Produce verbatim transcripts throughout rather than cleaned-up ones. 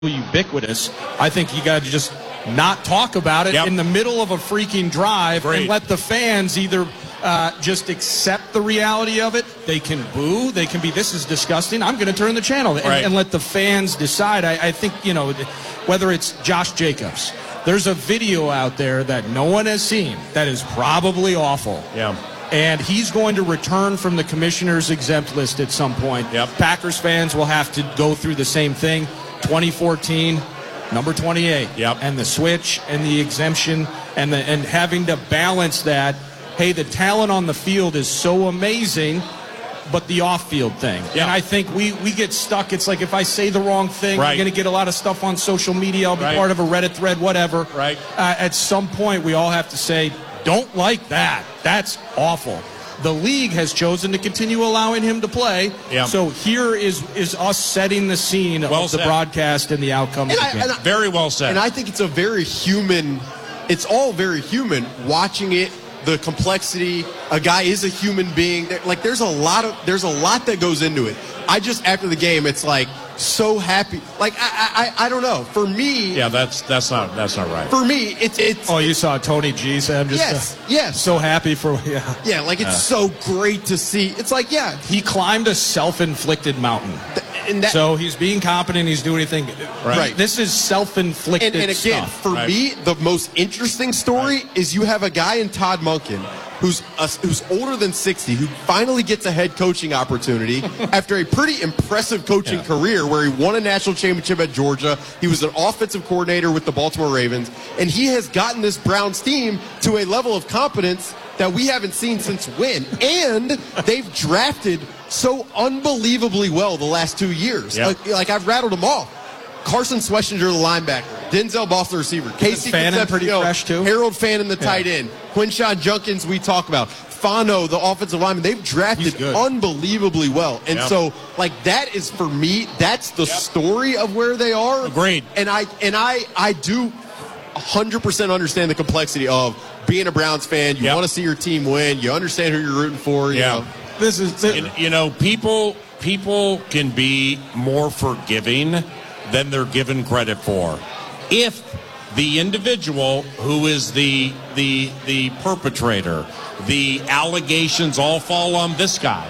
ubiquitous. I think you got to just not talk about it yep. in the middle of a freaking drive Great. and let the fans either uh, just accept the reality of it. They can boo. They can be, this is disgusting. I'm going to turn the channel and, right. and let the fans decide. I, I think, you know, whether it's Josh Jacobs, there's a video out there that no one has seen that is probably awful. Yeah. And he's going to return from the commissioner's exempt list at some point. Yep. Packers fans will have to go through the same thing. twenty fourteen, number twenty-eight. Yep. And the switch and the exemption and the and having to balance that. Hey, the talent on the field is so amazing, but the off-field thing. Yep. And I think we, we get stuck. It's like if I say the wrong thing, right. I'm going to get a lot of stuff on social media. I'll be right. part of a Reddit thread, whatever. Right. Uh, at some point, we all have to say, don't like that. That's awful. The league has chosen to continue allowing him to play. Yep. So here is is us setting the scene well of the said. broadcast and the outcome and of the I, game. and I, very well said. And I think it's a very human, it's all very human watching it, the complexity. A guy is a human being. Like there's a lot of there's a lot that goes into it. I just after the game, it's like so happy. Like I I I don't know. For me, yeah, that's that's not that's not right. For me, it's it's. Oh, you saw Tony G say, "I'm just yes, uh, yes, so happy for yeah, yeah." Like it's uh, so great to see. It's like yeah, he climbed a self-inflicted mountain. Th- and that, so he's being competent. He's doing anything. Right. right. This is self-inflicted and, and again, stuff. for right. me, the most interesting story right. is you have a guy in Todd Monken who's uh, who's older than sixty, who finally gets a head coaching opportunity after a pretty impressive coaching yeah. career where he won a national championship at Georgia. He was an offensive coordinator with the Baltimore Ravens, and he has gotten this Browns team to a level of competence that we haven't seen since when. And they've drafted so unbelievably well the last two years. Yep. Like, like I've rattled them off. Carson Schlesinger, the linebacker. Denzel Boss, the receiver. Casey Fannin pretty Concepcion, fresh too. Harold Fannin, the yeah. tight end. Quinshawn Junkins, we talk about. Fano, the offensive lineman. They've drafted unbelievably well. And yep. so, like, that is, for me, that's the yep. story of where they are. Agreed. And I and I, I do one hundred percent understand the complexity of being a Browns fan. You yep. want to see your team win. You understand who you're rooting for. You yeah. know. This is this. You, you know, people people can be more forgiving than they're given credit for. If the individual who is the the the perpetrator, the allegations all fall on this guy.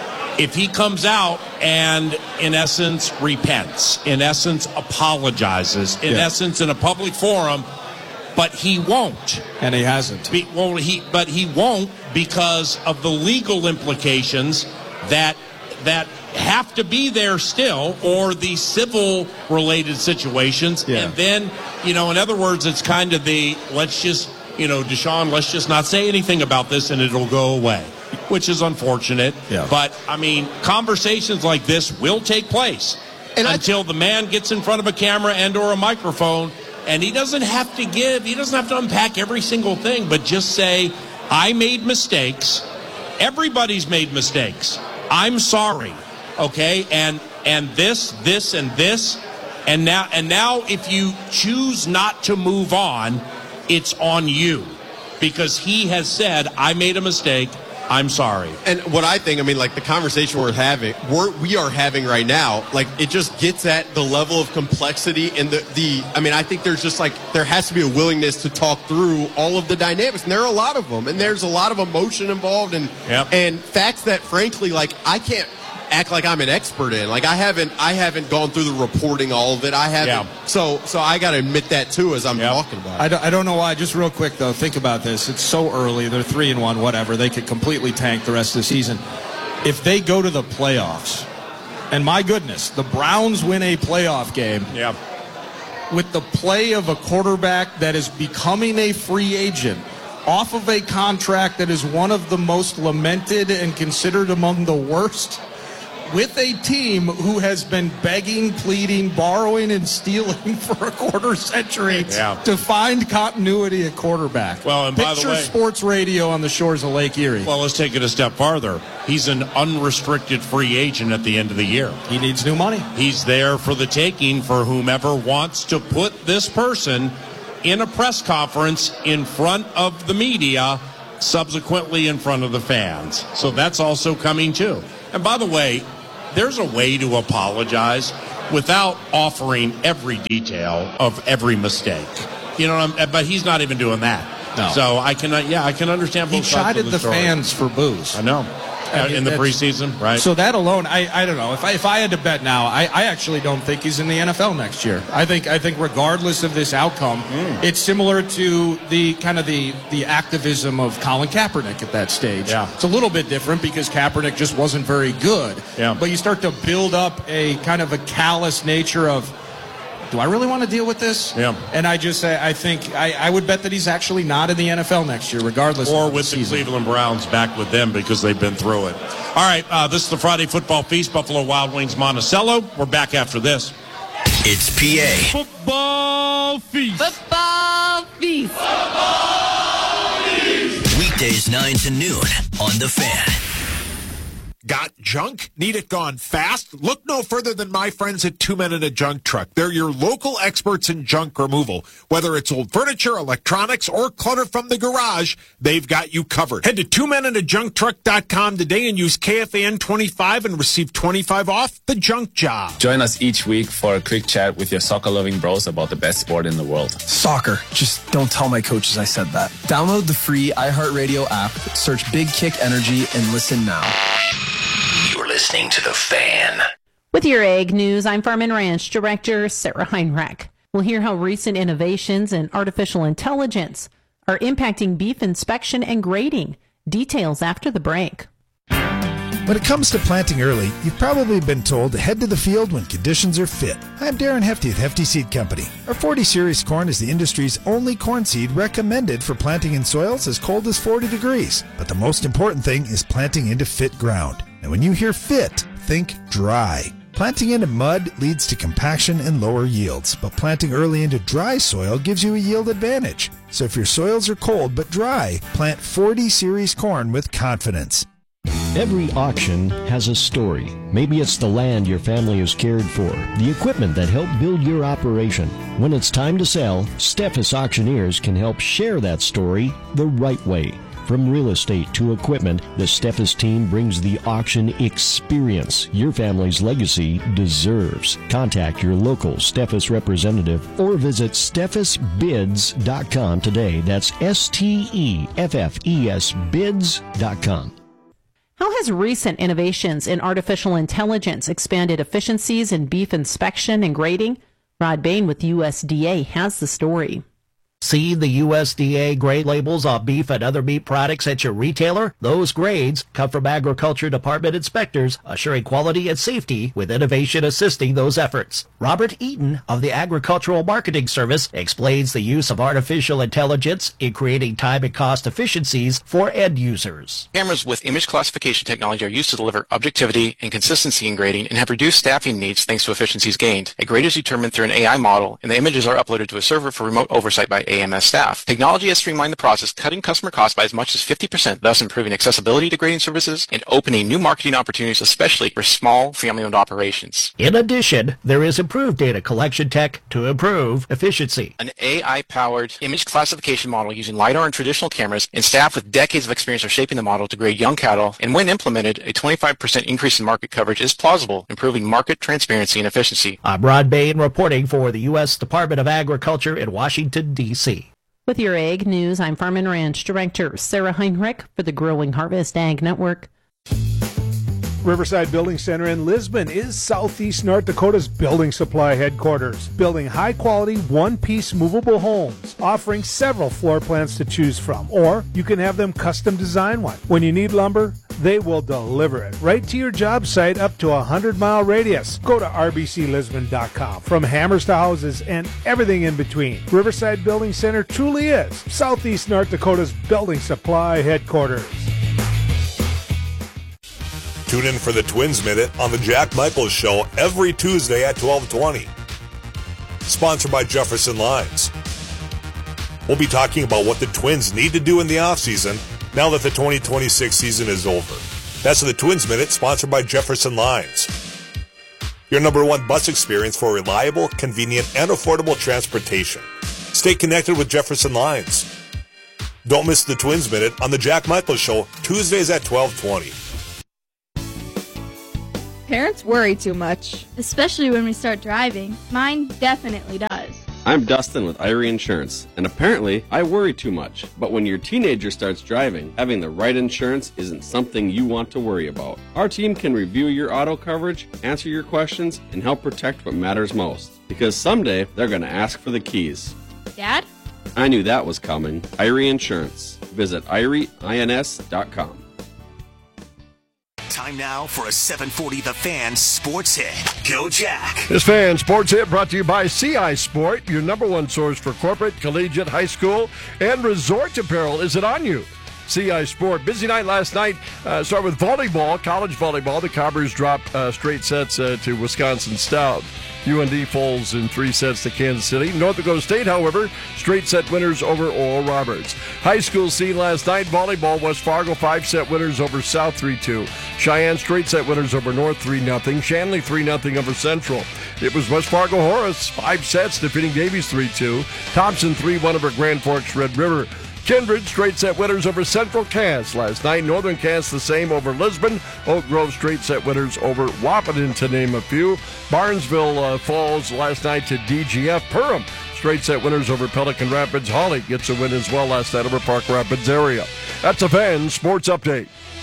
If he comes out and, in essence, repents, in essence, apologizes, in yeah. essence, in a public forum, but he won't. And he hasn't. Be, well, he but he won't because of the legal implications that that have to be there still, or the civil related situations. Yeah. And then, you know, in other words, it's kind of the let's just, you know, Deshaun, let's just not say anything about this and it'll go away, which is unfortunate. Yeah. But, I mean, conversations like this will take place and until I... the man gets in front of a camera and or a microphone, and he doesn't have to give, he doesn't have to unpack every single thing, but just say, I made mistakes. Everybody's made mistakes. I'm sorry. Okay, and and this, this, and this, and now and now if you choose not to move on, it's on you. Because he has said, I made a mistake, I'm sorry. And what I think, I mean, like the conversation we're having, we're, we are having right now, like it just gets at the level of complexity and the, the, I mean, I think there's just like, there has to be a willingness to talk through all of the dynamics. And there are a lot of them. And there's a lot of emotion involved and, yep. and facts that frankly, like I can't act like I'm an expert in. Like I haven't, I haven't gone through the reporting all of it. I haven't. Yeah. So, so I got to admit that too as I'm yep. talking about it. I don't, I don't know why. Just real quick though, think about this. It's so early. They're three and one. Whatever. They could completely tank the rest of the season. If they go to the playoffs, and my goodness, the Browns win a playoff game. Yeah. With the play of a quarterback that is becoming a free agent off of a contract that is one of the most lamented and considered among the worst, with a team who has been begging, pleading, borrowing, and stealing for a quarter century yeah. to find continuity at quarterback. Well, and by the Picture way, sports radio on the shores of Lake Erie. Well, let's take it a step farther. He's an unrestricted free agent at the end of the year. He needs new money. He's there for the taking for whomever wants to put this person in a press conference in front of the media, subsequently in front of the fans. So that's also coming too. And by the way, there's a way to apologize. without offering every detail of every mistake. You know what I'm, but he's not even doing that. No. So I can, uh, yeah, I can understand both He sides chided of the, the story. fans for booze. I know. I mean, in the preseason, right? So that alone, I, I don't know. If I if I had to bet now, I, I actually don't think he's in the N F L next year. I think I think regardless of this outcome, mm. it's similar to the kind of the the activism of Colin Kaepernick at that stage. Yeah. It's a little bit different because Kaepernick just wasn't very good. Yeah. But you start to build up a kind of a callous nature of, do I really want to deal with this? Yeah. And I just say, I think, I, I would bet that he's actually not in the N F L next year, regardless or of the with the season. Cleveland Browns back with them because they've been through it. All right, uh, this is the Friday Football Feast, Buffalo Wild Wings, Monticello. We're back after this. It's P A. Football Feast. Football Feast. Football Feast. Weekdays nine to noon on The Fan. Got junk? Need it gone fast? Look no further than my friends at Two Men and a Junk Truck. They're your local experts in junk removal. Whether it's old furniture, electronics, or clutter from the garage, they've got you covered. Head to two men and a junk truck dot com today and use K F A N twenty-five and receive twenty-five off the junk job. Join us each week for a quick chat with your soccer-loving bros about the best sport in the world. Soccer. Just don't tell my coaches I said that. Download the free iHeartRadio app, search Big Kick Energy, and listen now. You're listening to The Fan. With your Ag News, I'm Farm and Ranch Director Sarah Heinrich. We'll hear how recent innovations in artificial intelligence are impacting beef inspection and grading. Details after the break. When it comes to planting early, you've probably been told to head to the field when conditions are fit. I'm Darren Hefty with Hefty Seed Company. Our forty series corn is the industry's only corn seed recommended for planting in soils as cold as forty degrees. But the most important thing is planting into fit ground. And when you hear fit, think dry. Planting into mud leads to compaction and lower yields, but planting early into dry soil gives you a yield advantage. So if your soils are cold but dry, plant forty series corn with confidence. Every auction has a story. Maybe it's the land your family has cared for, the equipment that helped build your operation. When it's time to sell, Steffes Auctioneers can help share that story the right way. From real estate to equipment, the Steffes team brings the auction experience your family's legacy deserves. Contact your local Steffes representative or visit steffes bids dot com today. That's S T E F F E S bids dot com. How has recent innovations in artificial intelligence expanded efficiencies in beef inspection and grading? Rod Bain with U S D A has the story. See the U S D A grade labels on beef and other meat products at your retailer? Those grades come from Agriculture Department inspectors, assuring quality and safety with innovation assisting those efforts. Robert Eaton of the Agricultural Marketing Service explains the use of artificial intelligence in creating time and cost efficiencies for end users. Cameras with image classification technology are used to deliver objectivity and consistency in grading and have reduced staffing needs thanks to efficiencies gained. A grade is determined through an A I model, and the images are uploaded to a server for remote oversight by A M S staff. Technology has streamlined the process, cutting customer costs by as much as fifty percent, thus improving accessibility to grading services and opening new marketing opportunities, especially for small family-owned operations. In addition, there is improved data collection tech to improve efficiency. An A I-powered image classification model using LiDAR and traditional cameras, and staff with decades of experience are shaping the model to grade young cattle, and when implemented, a twenty-five percent increase in market coverage is plausible, improving market transparency and efficiency. I'm Rod Bain reporting for the U S Department of Agriculture in Washington, D C With your Ag News, I'm Farm and Ranch Director Sarah Heinrich for the Growing Harvest Ag Network. Riverside Building Center in Lisbon is Southeast North Dakota's building supply headquarters, building high-quality, one-piece movable homes, offering several floor plans to choose from, or you can have them custom design one. When you need lumber, they will deliver it right to your job site up to a hundred-mile radius. Go to r b c lisbon dot com. From hammers to houses and everything in between, Riverside Building Center truly is Southeast North Dakota's building supply headquarters. Tune in for the Twins Minute on the Jack Michaels Show every Tuesday at twelve twenty. Sponsored by Jefferson Lines. We'll be talking about what the Twins need to do in the offseason now that the twenty twenty-six season is over. That's the Twins Minute, sponsored by Jefferson Lines. Your number one bus experience for reliable, convenient, and affordable transportation. Stay connected with Jefferson Lines. Don't miss the Twins Minute on the Jack Michaels Show Tuesdays at twelve twenty. Parents worry too much. Especially when we start driving. Mine definitely does. I'm Dustin with Irie Insurance, and apparently I worry too much. But when your teenager starts driving, having the right insurance isn't something you want to worry about. Our team can review your auto coverage, answer your questions, and help protect what matters most. Because someday they're going to ask for the keys. Dad? I knew that was coming. Irie Insurance. Visit irie ins dot com. Time now for a seven forty The Fan Sports Hit. Go Jack. This Fan Sports Hit brought to you by C I Sport, your number one source for corporate, collegiate, high school, and resort apparel. Is it on you? C I Sport. Busy night last night. Uh, start with volleyball, college volleyball. The Cobbers drop uh, straight sets uh, to Wisconsin Stout. U N D falls in three sets to Kansas City. North Dakota State, however, straight set winners over Oral Roberts. High school scene last night, volleyball, West Fargo five set winners over South three two. Cheyenne straight set winners over North three nothing. Shanley three nothing over Central. It was West Fargo Horace, five sets defeating Davies three two. Thompson three one over Grand Forks Red River. Kindred straight set winners over Central Cass last night. Northern Cass the same over Lisbon. Oak Grove straight set winners over Wahpeton, to name a few. Barnesville uh, falls last night to D G F. Perham straight set winners over Pelican Rapids. Holly gets a win as well last night over Park Rapids area. That's a Fan Sports Update.